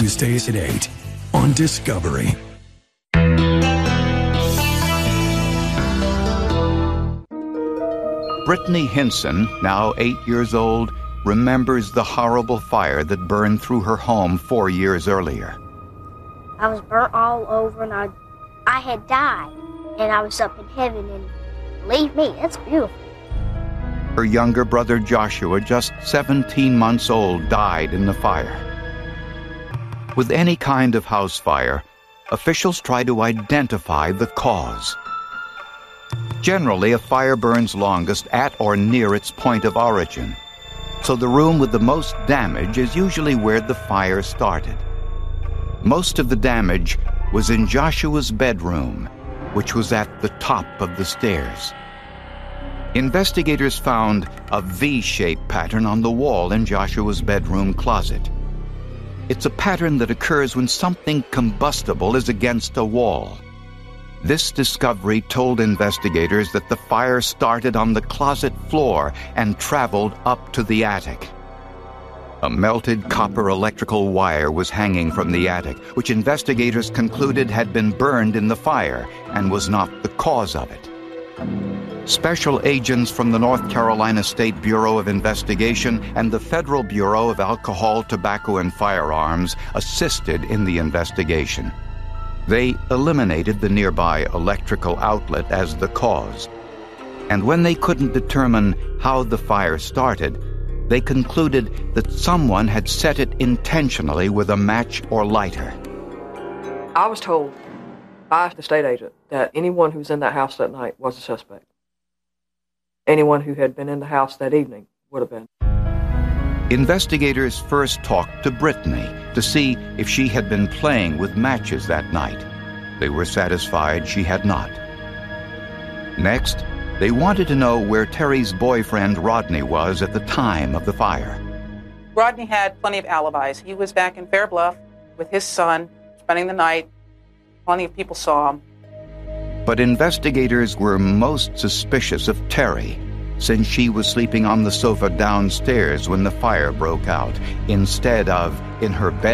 Tuesdays at 8 on Discovery. Brittany Hinson, now 8 years old, remembers the horrible fire that burned through her home 4 years earlier. I was burnt all over, and I had died, and I was up in heaven, and believe me, it's beautiful. Her younger brother Joshua, just 17 months old, died in the fire. With any kind of house fire, officials try to identify the cause. Generally, a fire burns longest at or near its point of origin, so the room with the most damage is usually where the fire started. Most of the damage was in Joshua's bedroom, which was at the top of the stairs. Investigators found a V-shaped pattern on the wall in Joshua's bedroom closet. It's a pattern that occurs when something combustible is against a wall. This discovery told investigators that the fire started on the closet floor and traveled up to the attic. A melted copper electrical wire was hanging from the attic, which investigators concluded had been burned in the fire and was not the cause of it. Special agents from the North Carolina State Bureau of Investigation and the Federal Bureau of Alcohol, Tobacco, and Firearms assisted in the investigation. They eliminated the nearby electrical outlet as the cause. And when they couldn't determine how the fire started, they concluded that someone had set it intentionally with a match or lighter. I was told by the state agent that anyone who was in that house that night was a suspect. Anyone who had been in the house that evening would have been. Investigators first talked to Brittany to see if she had been playing with matches that night. They were satisfied she had not. Next, they wanted to know where Terry's boyfriend Rodney was at the time of the fire. Rodney had plenty of alibis. He was back in Fair Bluff with his son, spending the night. Plenty of people saw him. But investigators were most suspicious of Terry, since she was sleeping on the sofa downstairs when the fire broke out, instead of in her bed.